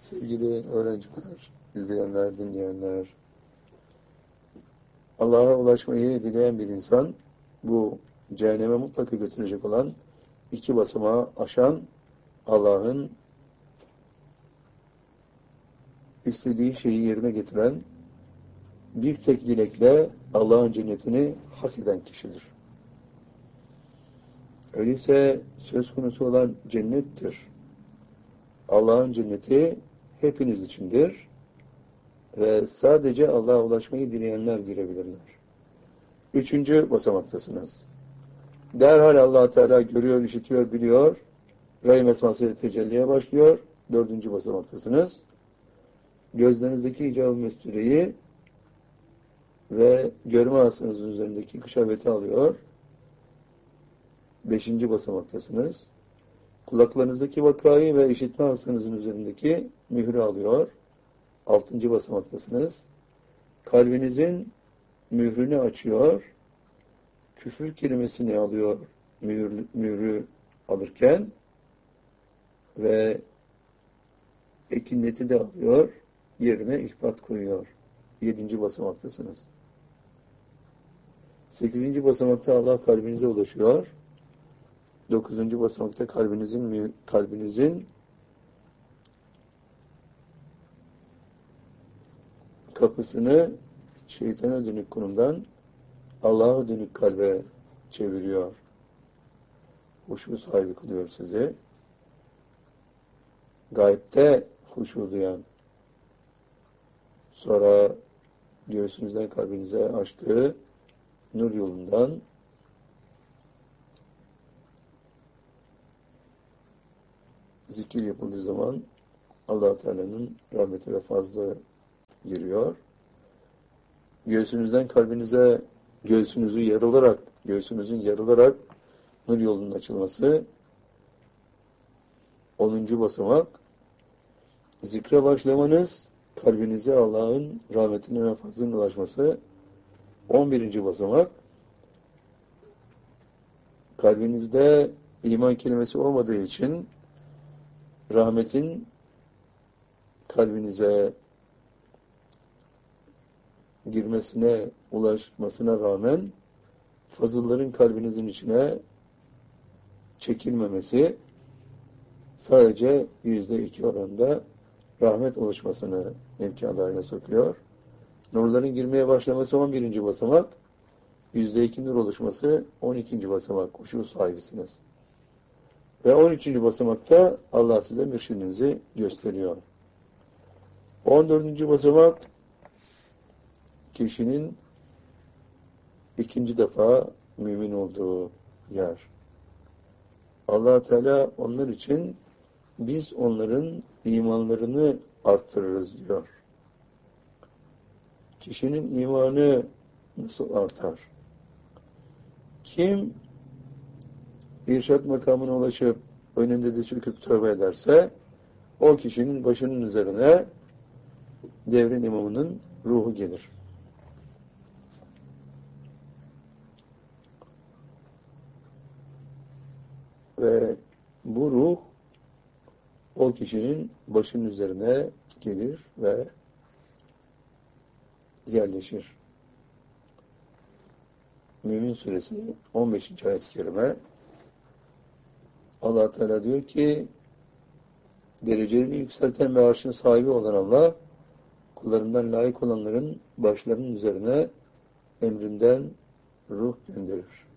Sevgili öğrenciler, izleyenler, dinleyenler, Allah'a ulaşmayı dileyen bir insan, bu cehenneme mutlaka götürecek olan iki basamağı aşan, Allah'ın istediği şeyi yerine getiren, bir tek dilekle Allah'ın cennetini hak eden kişidir. Öyleyse söz konusu olan cennettir. Allah'ın cenneti hepiniz içindir ve sadece Allah'a ulaşmayı dileyenler girebilirler. Üçüncü basamaktasınız. Derhal Allah Teala görüyor, işitiyor, biliyor. Rahim esması tecelliye başlıyor. Dördüncü basamaktasınız. Gözlerinizdeki icab-ı mestureyi ve görme hasınızın üzerindeki kışaveti alıyor. Beşinci basamaktasınız. Kulaklarınızdaki vakayı ve işitme hasınızın üzerindeki mührü alıyor. Altıncı basamaktasınız. Kalbinizin mührünü açıyor. Küfür kelimesini alıyor mührü alırken ve ekinleti de alıyor. Yerine ihbat koyuyor. Yedinci basamaktasınız. Sekizinci basamakta Allah kalbinize ulaşıyor. Dokuzuncu basamakta kalbinizin kapısını şeytana dönük konumdan Allah'a dönük kalbe çeviriyor. Huşu sahibi kılıyor sizi. Gaybte huşu duyan, sonra göğsünüzden kalbinize açtığı nur yolundan zikir yapıldığı zaman Allah Teala'nın rahmeti ve fazla giriyor. Göğsünüzden kalbinize göğsünüzün yarılarak nur yolunun açılması 10. basamak. Zikre başlamanız kalbinize Allah'ın rahmetine ve fazlına ulaşması 11. basamak. Kalbinizde iman kelimesi olmadığı için rahmetin kalbinize girmesine, ulaşmasına rağmen fazılların kalbinizin içine çekilmemesi sadece %2 oranda rahmet oluşmasını imkanlarına sokuyor. Nurların girmeye başlaması 11. basamak, %2 nur oluşması 12. basamak. Huşu sahibisiniz. Ve 13. basamakta Allah size mürşidinizi gösteriyor. 14. basamak kişinin ikinci defa mümin olduğu yer. Allah Teala onlar için biz onların imanlarını arttırırız diyor. Kişinin imanı nasıl artar? Kim irşad makamına ulaşıp önünde de çöküp tövbe ederse o kişinin başının üzerine devrin imamının ruhu gelir. Ve bu ruh o kişinin başının üzerine gelir ve yerleşir. Mümin Suresi 15. ayet-i kerime Allah Teala diyor ki derecelerini yükselten ve arşın sahibi olan Allah kullarından layık olanların başlarının üzerine emrinden ruh gönderir.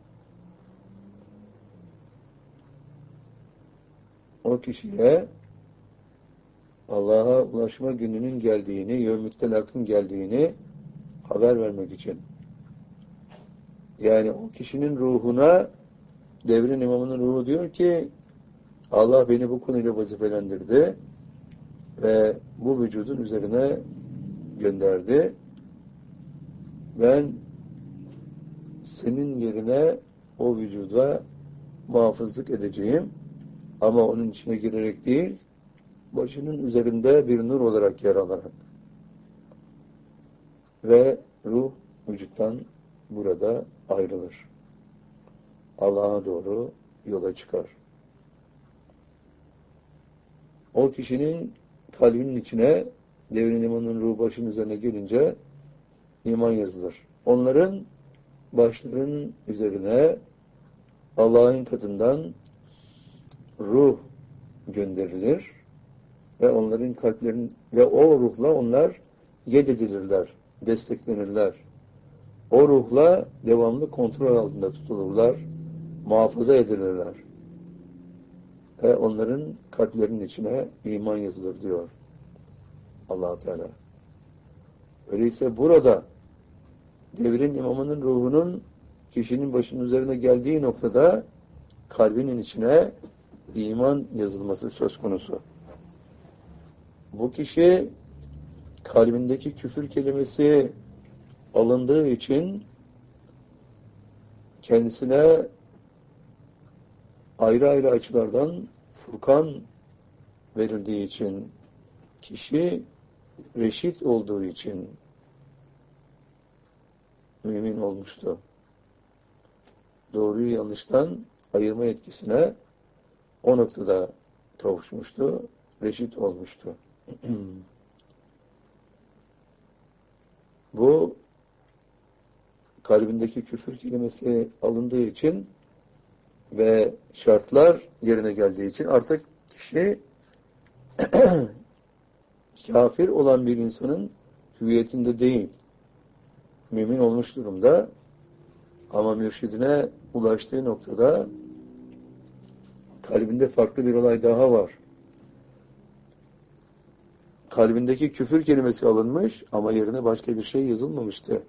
O kişiye Allah'a ulaşma gününün geldiğini, yevmüt telakın geldiğini haber vermek için. Yani o kişinin ruhuna devrin imamının ruhu diyor ki Allah beni bu konuyla vazifelendirdi ve bu vücudun üzerine gönderdi. Ben senin yerine o vücuda muhafızlık edeceğim ama onun içine girerek değil, başının üzerinde bir nur olarak yer alarak. Ve ruh vücuttan burada ayrılır. Allah'a doğru yola çıkar. O kişinin kalbinin içine devrin imanın ruhu başının üzerine gelince iman yazılır. Onların başlarının üzerine Allah'ın katından ruh gönderilir ve onların kalplerin ve o ruhla onlar yededilirler, desteklenirler. O ruhla devamlı kontrol altında tutulurlar, muhafaza edilirler. Ve onların kalplerinin içine iman yazılır diyor Allah Teala. Öyleyse burada devrin imamının ruhunun kişinin başının üzerine geldiği noktada kalbinin içine iman yazılması söz konusu. Bu kişi kalbindeki küfür kelimesi alındığı için kendisine ayrı ayrı açılardan Furkan verildiği için, kişi reşit olduğu için mümin olmuştu. Doğruyu yanlıştan ayırma yetkisine o noktada kavuşmuştu, reşit olmuştu. Bu kalbindeki küfür kelimesi alındığı için ve şartlar yerine geldiği için artık kişi kafir olan bir insanın hüviyetinde değil, mümin olmuş durumda ama mürşidine ulaştığı noktada kalbinde farklı bir olay daha var. Kalbindeki küfür kelimesi alınmış ama yerine başka bir şey yazılmamıştı.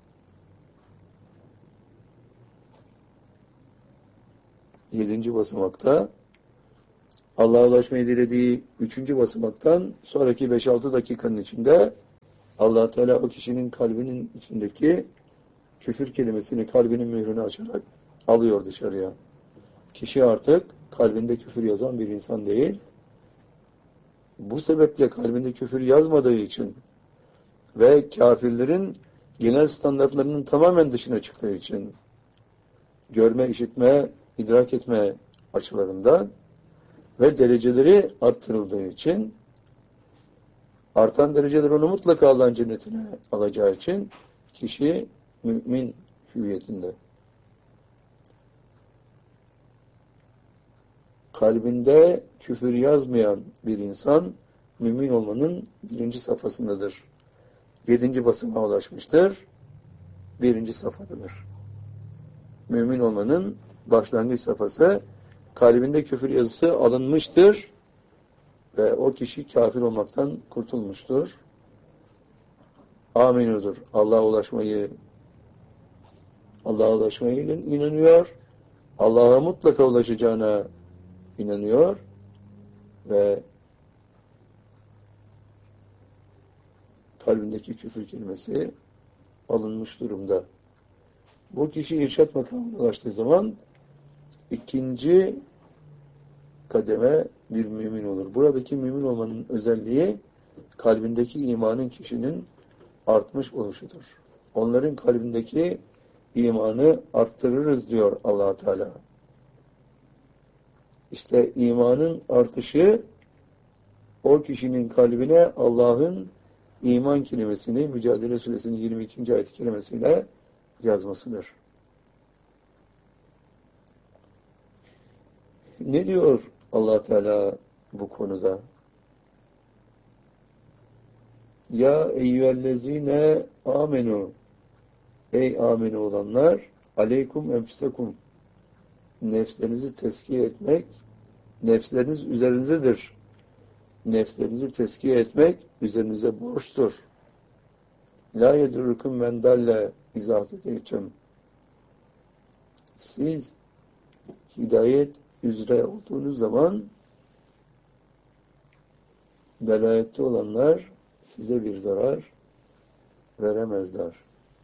Yedinci basamakta Allah'a ulaşmayı dilediği 3. basamaktan sonraki 5-6 dakikanın içinde Allah Teala o kişinin kalbinin içindeki küfür kelimesini, kalbinin mührünü açarak alıyor dışarıya. Kişi artık kalbinde küfür yazan bir insan değil. Bu sebeple kalbinde küfür yazmadığı için ve kafirlerin genel standartlarının tamamen dışına çıktığı için görme, işitme, idrak etme açılarından ve dereceleri arttırıldığı için artan dereceler onu mutlaka Allah'ın cennetine alacağı için kişi mümin hüviyetinde. Kalbinde küfür yazmayan bir insan mümin olmanın 1. safhasındadır. 7. basamağa ulaşmıştır. 1. safhadadır. Mümin olmanın başlangıç safhası, kalbinde küfür yazısı alınmıştır ve o kişi kafir olmaktan kurtulmuştur. Aminudur. Allah'a ulaşmayı inanıyor. Allah'a mutlaka ulaşacağına inanıyor ve kalbindeki küfür kelimesi alınmış durumda. Bu kişi irşat makamına ulaştığı zaman 2. kademe bir mümin olur. Buradaki mümin olmanın özelliği kalbindeki imanın kişinin artmış oluşudur. Onların kalbindeki imanı arttırırız diyor Allah Teala. İşte imanın artışı o kişinin kalbine Allah'ın iman kelimesini Mücadele Suresinin 22. ayet-i kerimesiyle yazmasıdır. Ne diyor Allah Teala bu konuda? Ya eyyühellezine amenu, ey amenu olanlar, aleykum enfusekum, nefslerinizi tezkiye etmek nefsleriniz üzerinizdedir. Nefslerinizi tezkiye etmek üzerinize borçtur. La yedurrukum men dalle izah edeceğim. Siz hidayet üzere olduğunuz zaman delalette olanlar size bir zarar veremezler.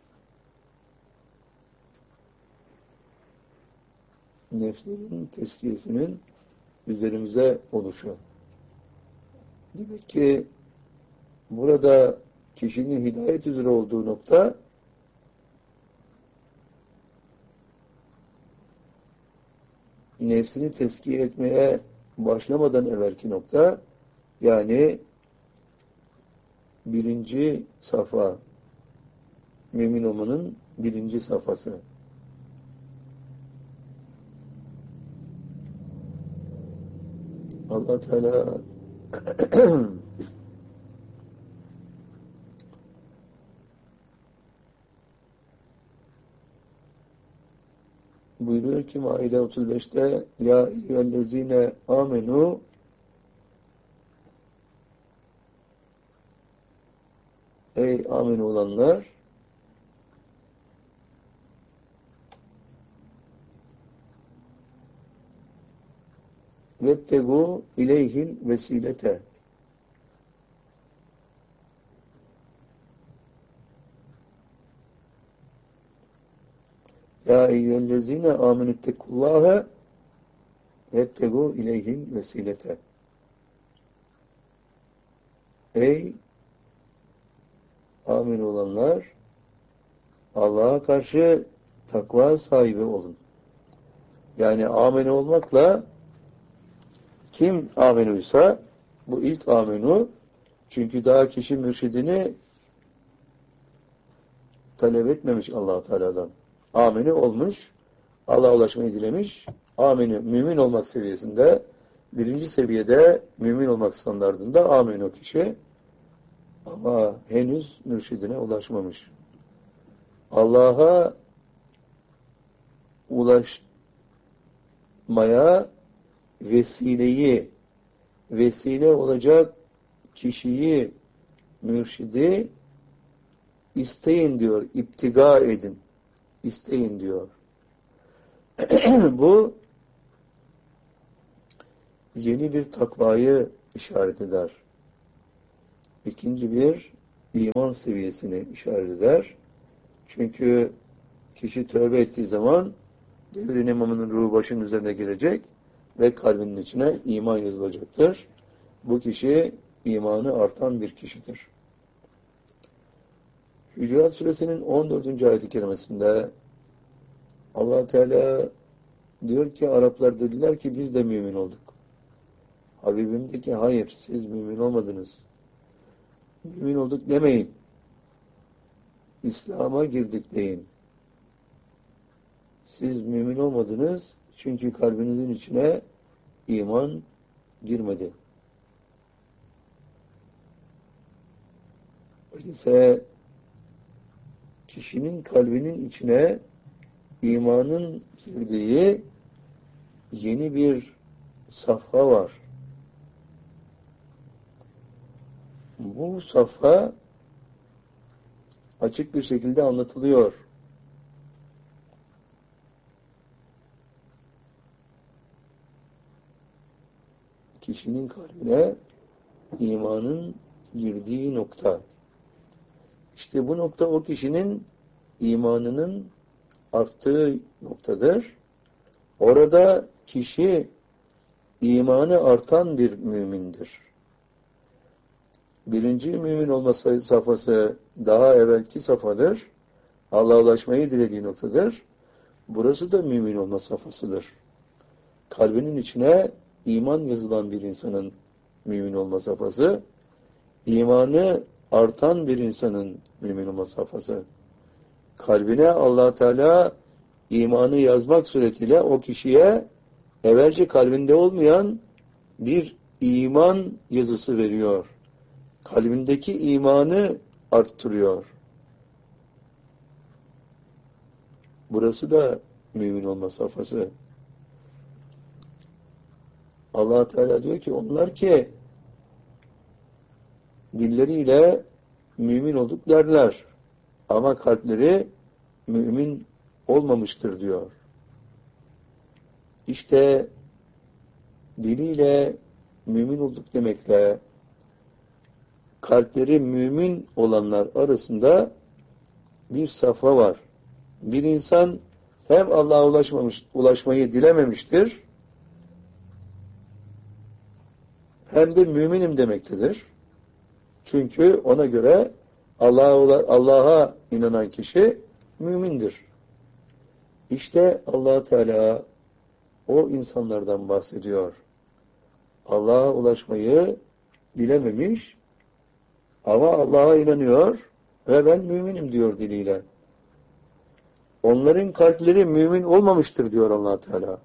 Nefslerin tezkiyesinin üzerimize oluşu. Demek ki burada kişinin hidayet üzere olduğu nokta nefsini tezkiye etmeye başlamadan evvelki nokta, yani birinci safa. Mümin olmanın birinci safhası. Allah Teala buyuruyor ki Maide 35'te ya eyyühellezine amenu ey amin olanlar vettegu ileyhil vesilete ya eyyühellezine amenüttekullâhe vettegu ileyhil vesilete ey amin olanlar Allah'a karşı takva sahibi olun. Yani amene olmakla kim amenuysa bu ilk amenu çünkü daha kişi mürşidini talep etmemiş Allah Teala'dan. Ameni olmuş, Allah'a ulaşmayı dilemiş. Ameni mümin olmak seviyesinde birinci seviyede mümin olmak standardında amen o kişi ama henüz mürşidine ulaşmamış. Allah'a ulaşmaya vesile olacak kişiyi, mürşidi isteyin diyor, iptiga edin. İsteyin diyor. Bu yeni bir takvayı işaret eder. İkinci bir iman seviyesini işaret eder. Çünkü kişi tövbe ettiği zaman devrin imamının ruhu başının üzerine gelecek ve kalbinin içine iman yazılacaktır. Bu kişi imanı artan bir kişidir. Hücurat Suresinin 14. ayet-i kerimesinde Allah Teala diyor ki Araplar dediler ki biz de mümin olduk. Habibim de ki hayır siz mümin olmadınız. Mümin olduk demeyin. İslam'a girdik deyin. Siz mümin olmadınız çünkü kalbinizin içine iman girmedi. Öyleyse kişinin kalbinin içine imanın girdiği yeni bir safha var. Bu safha açık bir şekilde anlatılıyor. Kişinin kalbine imanın girdiği nokta. İşte bu nokta o kişinin imanının arttığı noktadır. Orada kişi imanı artan bir mümindir. Birinci mümin olma safhası daha evvelki safhadır. Allah'a ulaşmayı dilediği noktadır. Burası da mümin olma safhasıdır. Kalbinin içine iman yazılan bir insanın mümin olma safhası, imanı artan bir insanın mümin olma safhası. Kalbine Allah Teala imanı yazmak suretiyle o kişiye evvelce kalbinde olmayan bir iman yazısı veriyor. Kalbindeki imanı arttırıyor. Burası da mümin olma safhası. Allah Teala diyor ki onlar ki dilleriyle mümin olduk derler. Ama kalpleri mümin olmamıştır diyor. İşte diliyle mümin olduk demekle kalpleri mümin olanlar arasında bir safha var. Bir insan hem Allah'a ulaşmayı dilememiştir hem de müminim demektedir. Çünkü ona göre Allah'a inanan kişi mümindir. İşte Allah Teala o insanlardan bahsediyor. Allah'a ulaşmayı dilememiş Ama Allah'a inanıyor ve ben müminim diyor diliyle. Onların kalpleri mümin olmamıştır diyor Allah Teala.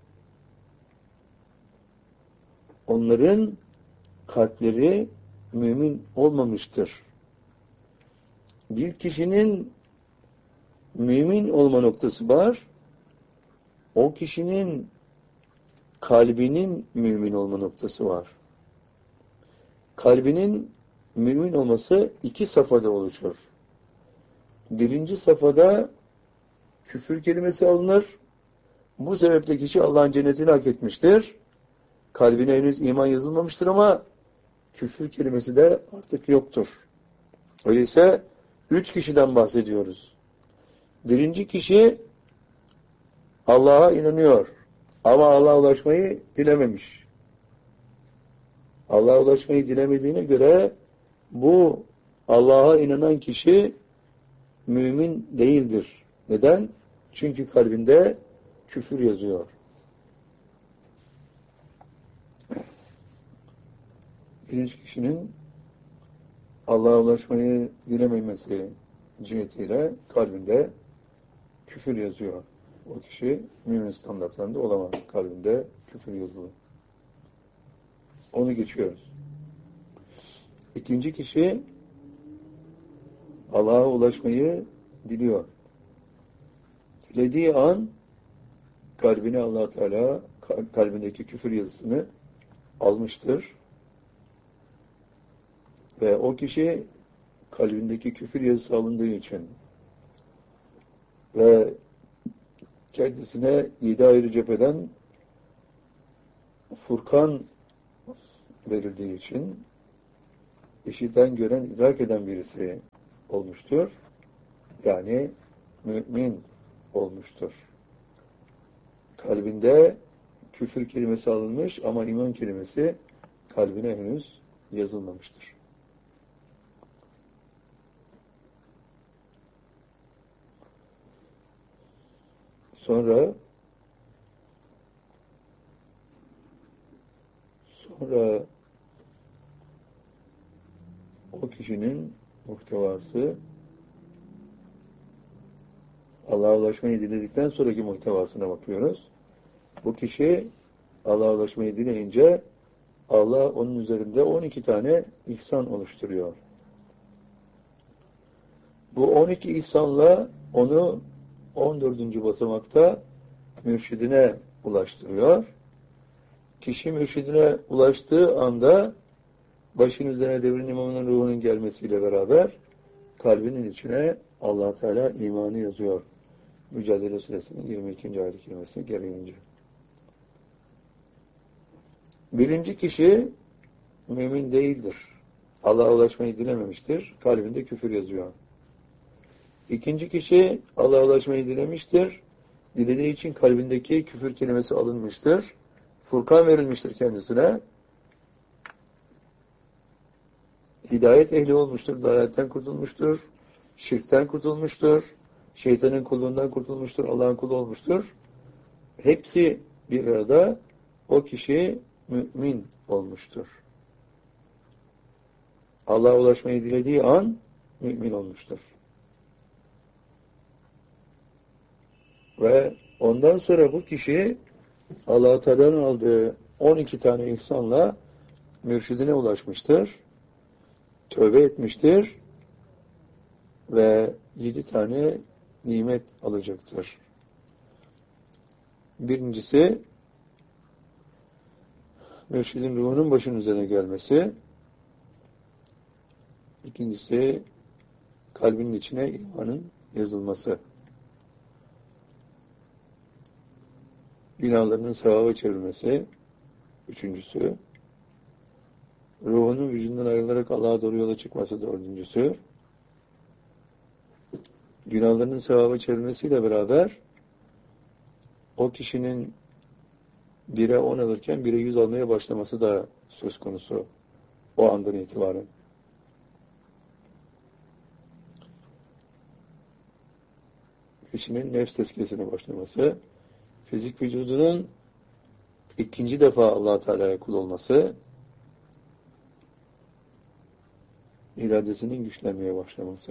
Onların kalpleri mümin olmamıştır. Bir kişinin mümin olma noktası var. O kişinin kalbinin mümin olma noktası var. Kalbinin mümin olması iki safhada oluşur. Birinci safhada küfür kelimesi alınır. Bu sebeple kişi Allah'ın cennetini hak etmiştir. Kalbine henüz iman yazılmamıştır ama küfür kelimesi de artık yoktur. Öyleyse 3 kişiden bahsediyoruz. Birinci kişi Allah'a inanıyor ama Allah'a ulaşmayı dilememiş. Allah'a ulaşmayı dilemediğine göre bu Allah'a inanan kişi mümin değildir. Neden? Çünkü kalbinde küfür yazıyor. Birinci kişinin Allah'a ulaşmayı dilememesi cihetiyle kalbinde küfür yazıyor. O kişi mümin standartlarında olamaz. Kalbinde küfür yazılı. Onu geçiyoruz. İkinci kişi Allah'a ulaşmayı diliyor. Dilediği an kalbine Allah Teala kalbindeki küfür yazısını almıştır. Ve o kişi kalbindeki küfür yazısı alındığı için ve kendisine 7 ayrı cepheden Furkan verildiği için işiten, gören, idrak eden birisi olmuştur. Yani mümin olmuştur. Kalbinde küfür kelimesi alınmış ama iman kelimesi kalbine henüz yazılmamıştır. Sonra o kişinin muhtevası Allah'a ulaşmayı diledikten sonraki muhtevasına bakıyoruz. Bu kişi Allah'a ulaşmayı dileyince Allah onun üzerinde 12 tane ihsan oluşturuyor. Bu 12 ihsanla onu 14. basamakta mürşidine ulaştırıyor. Kişi mürşidine ulaştığı anda başın üzerine devrin imamının ruhunun gelmesiyle beraber kalbinin içine Allah Teala imanı yazıyor. Mücadele Suresinin 22. ayet-i kerimesi gereğince. Birinci kişi mümin değildir. Allah'a ulaşmayı dilememiştir. Kalbinde küfür yazıyor. İkinci kişi Allah'a ulaşmayı dilemiştir. Dilediği için kalbindeki küfür kelimesi alınmıştır. Furkan verilmiştir kendisine. Hidayet ehli olmuştur. Dalaletten kurtulmuştur. Şirkten kurtulmuştur. Şeytanın kulluğundan kurtulmuştur. Allah'ın kulu olmuştur. Hepsi bir arada o kişi mümin olmuştur. Allah'a ulaşmayı dilediği an mümin olmuştur. Ve ondan sonra bu kişi Allah-u Teala'nın aldığı 12 tane ihsanla mürşidine ulaşmıştır. Tövbe etmiştir. Ve 7 tane nimet alacaktır. Birincisi mürşidin ruhunun başının üzerine gelmesi. İkincisi kalbinin içine imanın yazılması. Günahlarının sevaba çevrilmesi. Üçüncüsü ruhunun vücudundan ayrılarak Allah'a doğru yola çıkması. Dördüncüsü günahlarının sevaba çevrilmesiyle beraber o kişinin 1'e 10 alırken 1'e 100 almaya başlaması da söz konusu o andan itibaren. Kişinin nefs tezkiyesine başlaması, fizik vücudunun ikinci defa Allah-u Teala'ya kul olması, iradesinin güçlenmeye başlaması.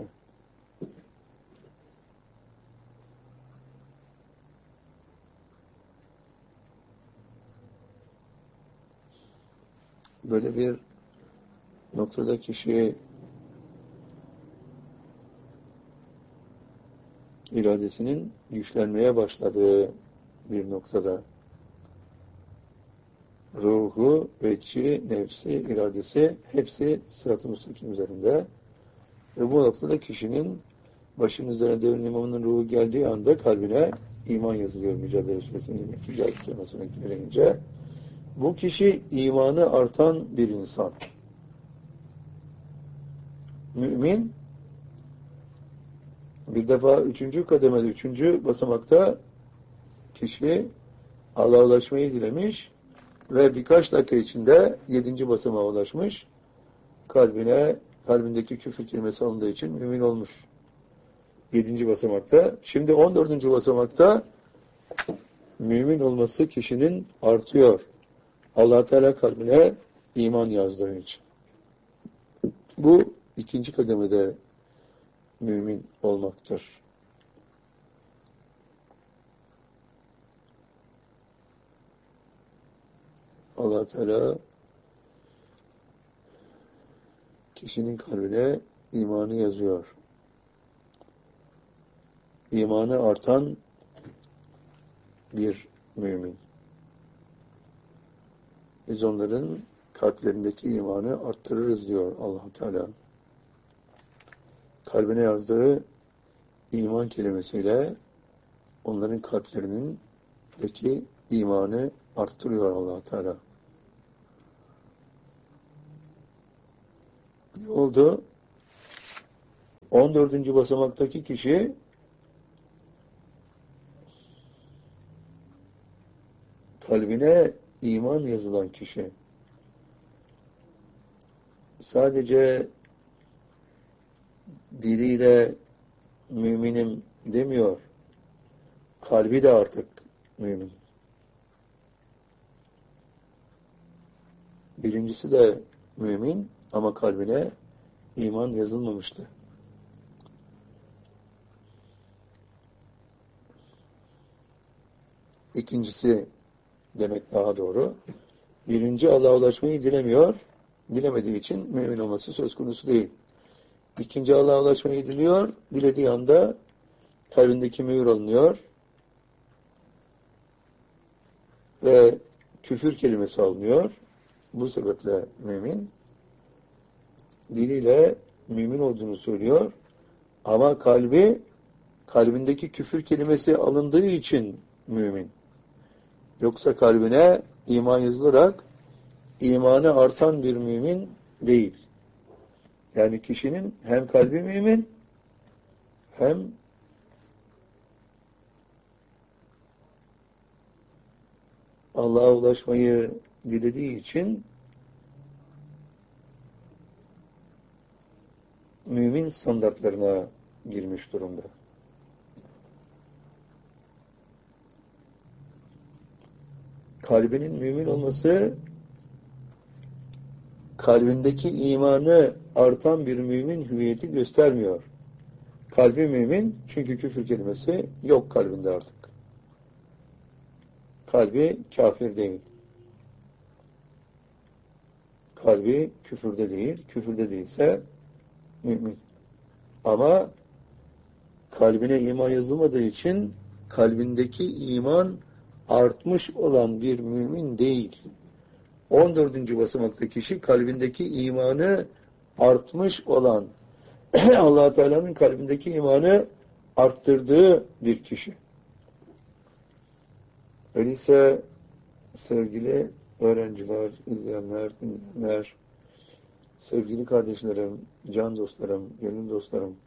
Böyle bir noktada kişi iradesinin güçlenmeye başladığı bir noktada ruhu, vecci, nefsi, iradesi hepsi sırat-ı müstakim üzerinde. Ve bu noktada kişinin başının üzerine devrin imamının ruhu geldiği anda kalbine iman yazılıyor Mücadele Suresinin 22. ayet kelimesine gelince. Bu kişi imanı artan bir insan. Mümin bir defa 3. kademede, 3. basamakta kişi Allah'a ulaşmayı dilemiş ve birkaç dakika içinde 7. basamağa ulaşmış. Kalbindeki küfür kelimesi alındığı için mümin olmuş. 7. basamakta. Şimdi 14. basamakta mümin olması kişinin artıyor. Allah Teala kalbine iman yazdığı için. Bu 2. kademede mümin olmaktır. Allah Teala kişinin kalbine imanı yazıyor. İmanı artan bir mümin. Biz onların kalplerindeki imanı arttırırız diyor Allah Teala. Kalbine yazdığı iman kelimesiyle onların kalplerindeki imanı arttırıyor Allah Teala. Ne oldu? 14. basamaktaki kişi kalbine iman yazılan kişi sadece diliyle müminim demiyor. Kalbi de artık mümin. Birincisi de mümin ama kalbine iman yazılmamıştı. İkincisi demek daha doğru. Birinci Allah'a ulaşmayı dilemiyor. Dilemediği için mümin olması söz konusu değil. İkinci Allah'a ulaşmayı diliyor. Dilediği anda kalbindeki mühür alınıyor. Ve küfür kelimesi alınıyor. Bu sebeple mümin diliyle mümin olduğunu söylüyor. Ama kalbindeki küfür kelimesi alındığı için mümin. Yoksa kalbine iman yazılarak imanı artan bir mümin değil. Yani kişinin hem kalbi mümin hem Allah'a ulaşmayı dilediği için mümin standartlarına girmiş durumda. Kalbinin mümin olması kalbindeki imanı artan bir mümin hüviyeti göstermiyor. Kalbi mümin çünkü küfür kelimesi yok kalbinde artık. Kalbi kafir değil. Kalbi küfürde değil. Küfürde değilse mümin. Ama kalbine iman yazılmadığı için kalbindeki iman artmış olan bir mümin değil. 14. basamakta kişi kalbindeki imanı artmış olan Allah Teala'nın kalbindeki imanı arttırdığı bir kişi. Öyleyse sevgili öğrenciler, izleyenler, dinleyenler, sevgili kardeşlerim, can dostlarım, gönül dostlarım,